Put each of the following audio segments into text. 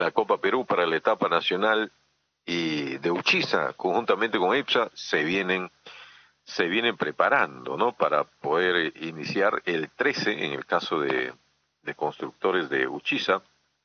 la Copa Perú para la etapa nacional y de Uchisa, conjuntamente con EPSA, se vienen preparando, ¿no? Para poder iniciar el 13, en el caso de Constructores de Uchisa,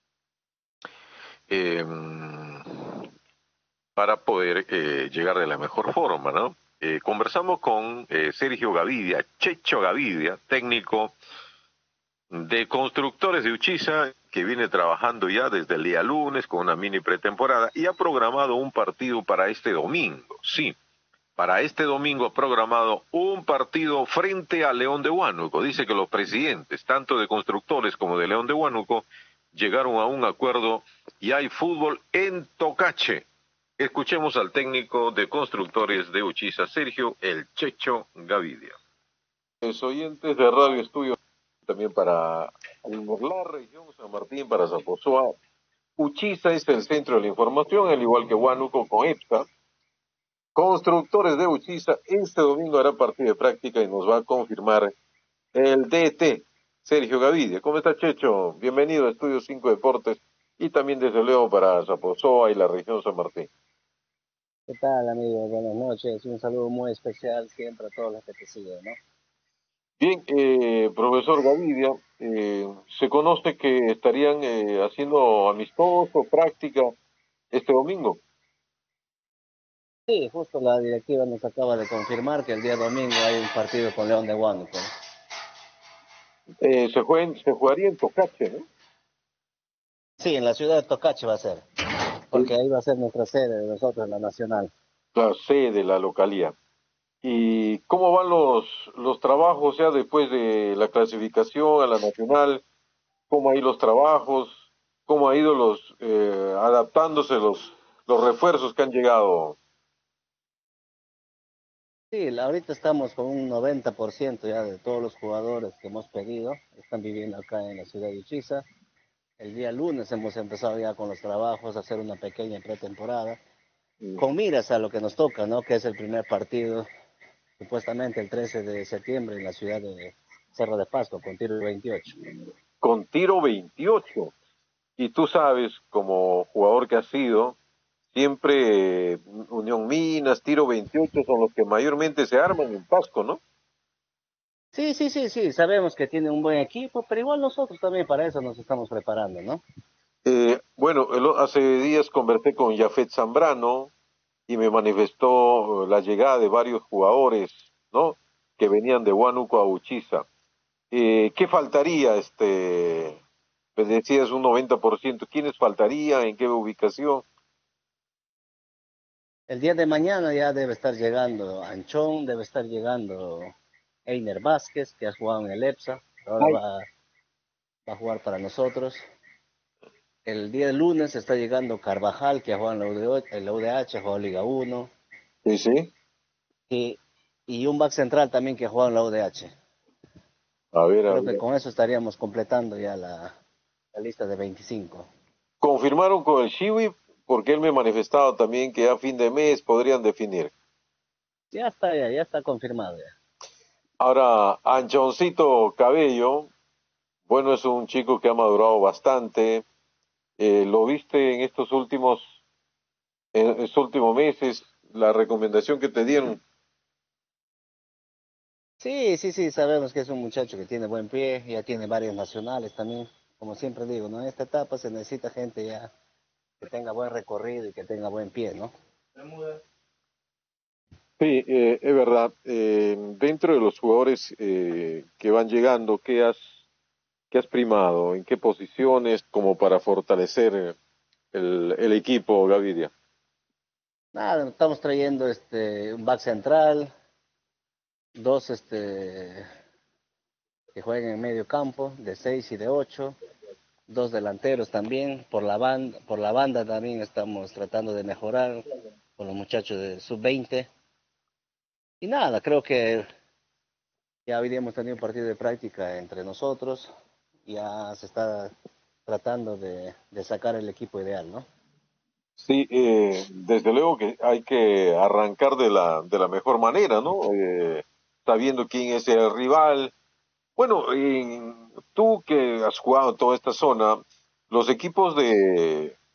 para poder llegar de la mejor forma, ¿no? Conversamos con Sergio Gavidia, Checho Gavidia, técnico de Constructores de Uchisa, que viene trabajando ya desde el día lunes con una mini pretemporada y ha programado un partido para este domingo. Sí, para este domingo ha programado un partido frente a León de Huánuco. Dice que los presidentes, tanto de Constructores como de León de Huánuco, llegaron a un acuerdo y hay fútbol en Tocache. Escuchemos al técnico de Constructores de Uchisa, Sergio El Checho Gavidia. Los oyentes de Radio Estudio, también para la región San Martín, para Zaposoa. Uchisa es el centro de la información, al igual que Huánuco con EPSA. Constructores de Uchisa este domingo hará partido de práctica y nos va a confirmar el DT, Sergio Gavidia. ¿Cómo está, Checho? Bienvenido a Estudio 5 Deportes y también desde luego para Zaposoa y la región San Martín. ¿Qué tal, amigo? Buenas noches. Un saludo muy especial siempre a todos los que te siguen, ¿no? Bien, profesor Gavidia, se conoce que estarían haciendo amistoso, práctica este domingo. Sí, justo la directiva nos acaba de confirmar que el día domingo hay un partido con León de Huánuco, ¿no? Se jugaría en Tocache, ¿no? Sí, en la ciudad de Tocache va a ser, porque ahí va a ser nuestra sede de nosotros en la Nacional. La sede de la localidad. ¿Y cómo van los trabajos ya después de la clasificación a la nacional? ¿Cómo han ido los trabajos? ¿Cómo han ido adaptándose los refuerzos que han llegado? Sí, ahorita estamos con un 90% ya de todos los jugadores que hemos pedido, están viviendo acá en la ciudad de Uchiza. El día lunes hemos empezado ya con los trabajos, a hacer una pequeña pretemporada, con miras a lo que nos toca, ¿no? Que es el primer partido supuestamente el 13 de septiembre en la ciudad de Cerro de Pasco, con tiro 28. Con tiro 28. Y tú sabes, como jugador que has sido, siempre Unión Minas, tiro 28 son los que mayormente se arman en Pasco, ¿no? Sí, sabemos que tiene un buen equipo, pero igual nosotros también para eso nos estamos preparando, ¿no? Bueno, hace días conversé con Jafet Zambrano y me manifestó la llegada de varios jugadores, ¿no? Que venían de Huánuco a Uchisa. ¿Qué faltaría? Pues decías un 90%. ¿Quiénes faltarían? ¿En qué ubicación? El día de mañana ya debe estar llegando Anchón, debe estar llegando Einer Vázquez, que ha jugado en el EPSA, ahora va a jugar para nosotros. El día de lunes está llegando Carvajal, que ha jugado en la UDH, ha jugado Liga 1. Sí, sí. Y un back central también que ha jugado en la UDH. A ver, Creo que con eso estaríamos completando ya la lista de 25. confirmaron con el Shiwi porque él me ha manifestado también que a fin de mes podrían definir. Ya está confirmado ya. Ahora, Anchoncito Cabello, bueno, es un chico que ha madurado bastante. ¿Lo viste en estos últimos meses, la recomendación que te dieron? Sí, sabemos que es un muchacho que tiene buen pie, ya tiene varios nacionales también. Como siempre digo, ¿no? En esta etapa se necesita gente ya que tenga buen recorrido y que tenga buen pie, ¿no? Sí, es verdad. Dentro de los jugadores que van llegando, qué has primado? ¿En qué posiciones como para fortalecer el equipo, Gavidia? Nada, estamos trayendo un back central, dos que jueguen en medio campo, de 6 y de 8, dos delanteros también, por la banda también estamos tratando de mejorar con los muchachos de sub-20. Y nada, creo que ya hoy día hemos tenido un partido de práctica entre nosotros, ya se está tratando de sacar el equipo ideal, ¿no? Sí, desde luego que hay que arrancar de la mejor manera, ¿no? Sabiendo quién es el rival. Bueno, tú que has jugado en toda esta zona, los equipos